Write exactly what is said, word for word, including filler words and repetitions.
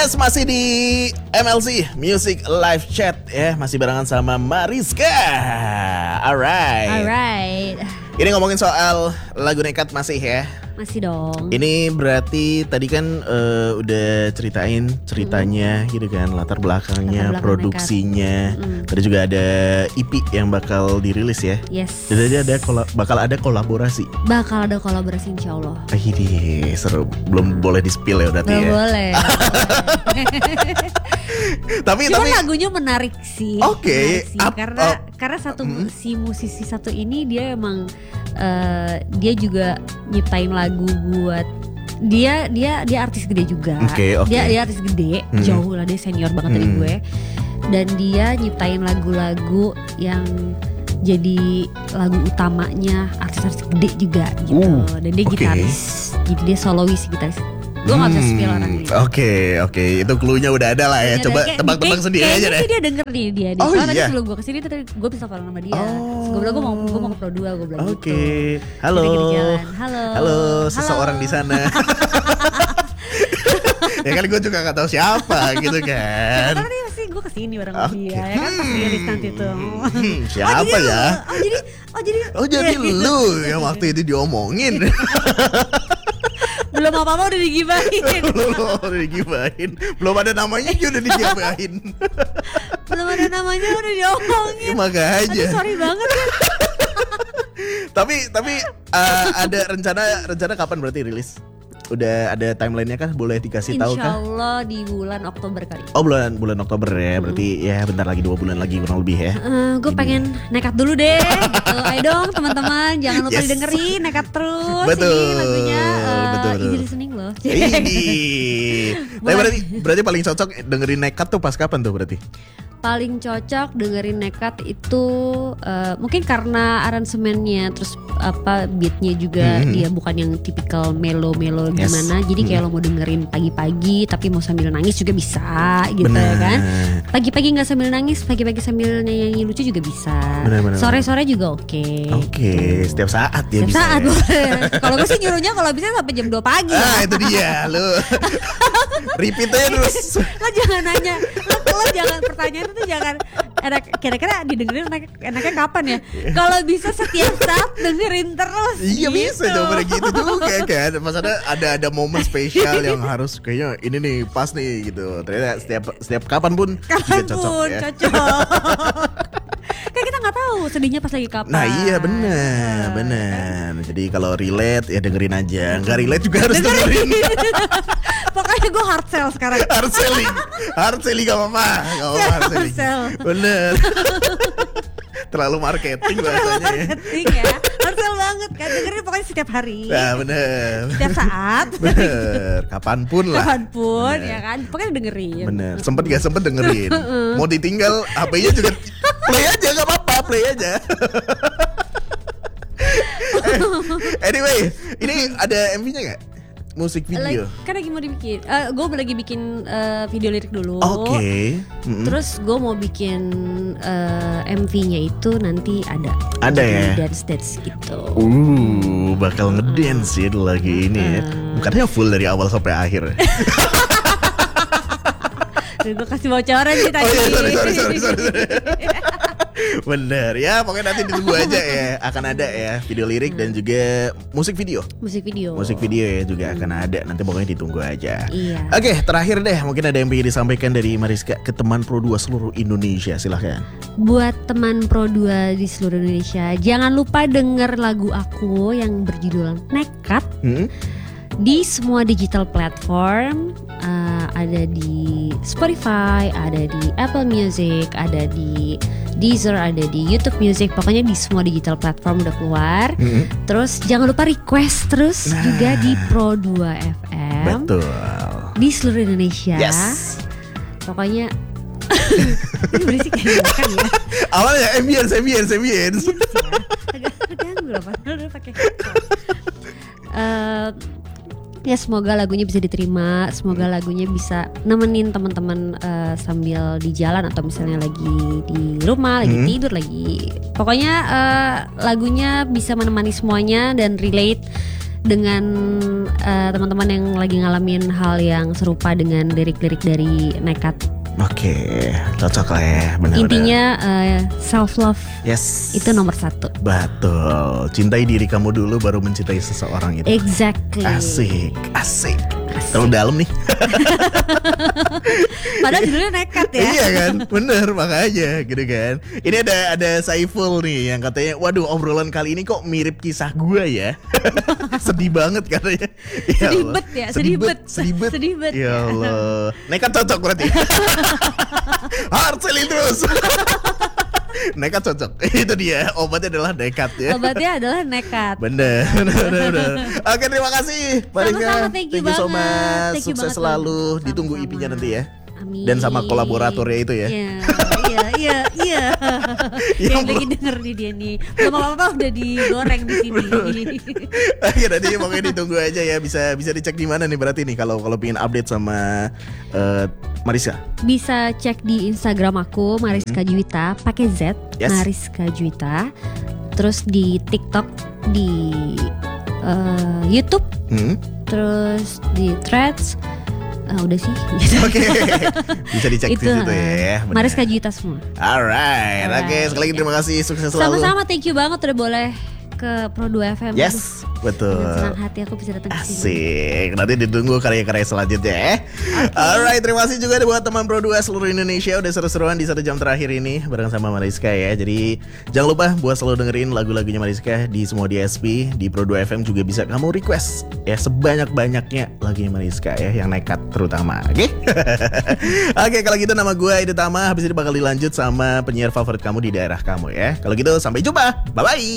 Yes, masih di M L C Music Live Chat ya, masih barengan sama Mariska. Alright. Alright. Ini ngomongin soal lagu Nekat masih ya. Masih dong. Ini berarti tadi kan uh, udah ceritain ceritanya mm. gitu kan, latar belakangnya, latar belakang produksinya. Mm. Tadi juga ada E P yang bakal dirilis ya. Yes. Jadi ada kola- bakal ada kolaborasi. Bakal ada kolaborasi insya Allah. Ini seru. Belum boleh di-spill ya berarti Belum ya. boleh. tapi Cuma tapi lagunya menarik sih. Oke. Okay. Karena up. karena satu mm. si musisi satu ini dia emang uh, dia juga nyiptain lagu buat dia dia dia artis gede juga. Okay, okay. Dia dia artis gede, mm. jauh lah, dia senior banget mm. dari gue. Dan dia nyiptain lagu-lagu yang jadi lagu utamanya artis-artis gede juga gitu. Uh, Dan dia okay. gitaris. Jadi dia solois gitaris. Gue gak bisa spill orang ini. Oke okay, oke okay. Itu cluenya udah ada lah ya. Coba tebak-tebak sendiri aja deh. Dia denger nih dia. dia. Oh, Soalnya iya. tadi sebelum gue kesini tadi gue bisa follow nama dia. Oh. Gue bilang gue mau gue mau ke Pro dua, gue bilang Oke okay. gitu. Halo Halo Halo seseorang di sana. Ya kan gue juga gak tahu siapa gitu kan. Karena dia pasti gue kesini bareng okay. dia ya kan pas rilis nanti tuh. hmm, Siapa oh, jadi, ya? Oh jadi Oh jadi Oh jadi lu yang waktu itu diomongin. Belum apa-apa udah digibahin. Belum udah digibahin. Belum ada namanya juga udah digibahin. Belum ada namanya udah diomongin. Ya, makanya. Aduh, sorry banget ya. Tapi tapi uh, ada rencana rencana kapan berarti rilis? Udah ada timelinenya kah? Boleh dikasih tahu kah? Insya Allah di bulan Oktober kali. Oh bulan bulan Oktober ya. Berarti hmm. ya bentar lagi dua bulan lagi kurang lebih ya. Uh, gue pengen nekat dulu deh. Gitu. Ayo dong teman-teman, jangan lupa yes. didengerin nekat terus. Betul. Ini lagunya uh, betul, betul. easy listening loh. Ini. Tapi berarti berarti paling cocok dengerin nekat tuh pas kapan tuh berarti? Paling cocok dengerin nekat itu uh, mungkin karena aransemennya terus apa beatnya juga mm-hmm. dia bukan yang tipikal melo-melo yes. gimana. Jadi kayak mm-hmm. lo mau dengerin pagi-pagi tapi mau sambil nangis juga bisa gitu ya kan. Pagi-pagi nggak sambil nangis, pagi-pagi sambil nyanyi lucu juga bisa. Bener-bener. Sore-sore juga oke. Okay. Oke, okay. Setiap saat ya Setiap bisa. Saat ya. Kalau gue sih nyuruhnya kalau bisa sampai jam dua pagi. Ah ya. Itu dia lo. Repeat aja terus. Lo jangan nanya. Lo, lo jangan pertanyaan itu jangan enak, kira-kira didengerin enak, enaknya kapan ya? Kalau bisa setiap saat dengerin terus. Iya gitu. bisa jawabannya gitu juga kan. Maksudnya ada ada momen spesial yang harus kayaknya ini nih pas nih gitu. Ternyata setiap setiap kapan pun kapan juga cocok pun, ya. Cocok. Kan kita nggak tahu sedihnya pas lagi kapan. Nah iya benar benar. Jadi kalau relate ya dengerin aja. Nggak relate juga harus dengerin. Pokoknya gue hard sell sekarang. Hard selling, hard selling gak apa-apa, gak apa-apa hard selling. Bener. Terlalu marketing bahasanya ya. Marketing ya, hard sell banget kan. Dengerin pokoknya setiap hari. Nah bener. Setiap saat. Bener. Kapanpun lah. Kapanpun bener. Ya kan. Pokoknya dengerin. Bener. Sempet gak sempet dengerin. Mau ditinggal H P-nya juga play aja gak apa-apa, play aja. Anyway, ini ada M V-nya gak? Musik video. Like, kan lagi mau dibikin. Uh, gue lagi bikin uh, video lirik dulu. Oke. Okay. Mm-hmm. Terus gue mau bikin uh, M V-nya itu nanti ada. Ada ya. Dance dance gitu. Uh, bakal ngedance ya lagi ini ya. Bukannya full dari awal sampai akhir. Gue kasih bocoran sih tadi. Oh iya, sorry, sorry, sorry, sorry. Bener ya, pokoknya nanti ditunggu aja ya. Akan ada ya video lirik hmm. dan juga musik video. Musik video. Musik video ya juga hmm. akan ada. Nanti pokoknya ditunggu aja. Iya. Oke, terakhir deh, mungkin ada yang ingin disampaikan dari Mariska ke teman Pro dua seluruh Indonesia, silahkan. Buat teman Pro dua di seluruh Indonesia, jangan lupa denger lagu aku yang berjudul Nekat. Hmm? Di semua digital platform, uh, ada di Spotify, ada di Apple Music, ada di Deezer, ada di YouTube Music. Pokoknya di semua digital platform udah keluar. Mm-hmm. Terus jangan lupa request terus nah. juga di Pro dua F M. Betul. Di seluruh Indonesia. Yes. Pokoknya ini berisik kayak kan ya. Awalnya ambience, ambience, ambience. Agak terganggu lah, padahal udah pakai. Uh, Ya semoga lagunya bisa diterima, semoga lagunya bisa nemenin teman-teman uh, sambil di jalan atau misalnya lagi di rumah, lagi hmm. tidur, lagi. Pokoknya uh, lagunya bisa menemani semuanya dan relate dengan uh, teman-teman yang lagi ngalamin hal yang serupa dengan lirik-lirik dari Nekat. Oke, cocok lah ya, benar-benar. Intinya uh, self love, yes, itu nomor satu. Betul, cintai diri kamu dulu baru mencintai seseorang itu. Exactly. Asik, asik. Terlalu dalam nih. Padahal judulnya Nekat ya. Iya kan, bener makanya gitu kan. Ini ada ada Saiful nih yang katanya, waduh obrolan kali ini kok mirip kisah gua ya. Sedih banget katanya. Ya sedih bet ya, sedih bet, sedih bet. Sedih bet. Ya Allah, Nekat cocok berarti. Hard selling terus. Nekat cocok. Itu dia, obatnya adalah nekat ya. Obatnya adalah nekat. Bener, bener, bener. Oke, terima kasih Sama-sama, thank you, thank you so banget. much. Thank you Sukses banget, selalu. Sama-sama. Ditunggu I P-nya nanti ya. Amin. Dan sama kolaboratornya itu ya. Iya, iya, iya, iya. Yang lagi denger nih dia nih. Belum apa-apa udah digoreng di sini. Oke, nanti pokoknya ditunggu aja ya. Bisa bisa dicek di mana nih berarti nih kalau kalau pengen update sama uh, Mariska. Bisa cek di Instagram aku Mariska hmm. Juwita pakai Z, yes. Mariska Juwita. Terus di TikTok, di uh, YouTube, hmm. terus di Threads. Uh, udah sih. Oke, okay. Bisa dicek itu, di situ ya. Bener. Mariska Juwita semua. Alright, Alright. Oke, okay. Sekali lagi terima kasih, sukses selalu. Sama-sama, thank you banget udah boleh ke Pro dua F M. Yes, aduh, betul. Dengan senang hati aku bisa datang ke sini. Asik. Nanti ditunggu karya-karya selanjutnya ya. Okay. Alright, terima kasih juga buat teman Pro dua seluruh Indonesia udah seru-seruan di satu jam terakhir ini bareng sama Mariska ya. Jadi jangan lupa buat selalu dengerin lagu-lagunya Mariska di semua D S P, di Pro dua F M juga bisa kamu request ya sebanyak-banyaknya lagunya Mariska ya, yang nekat terutama. Oke. Okay? Oke, okay, kalau gitu nama gue Edo Tama. Habis ini bakal dilanjut sama penyiar favorit kamu di daerah kamu ya. Kalau gitu sampai jumpa. Bye bye.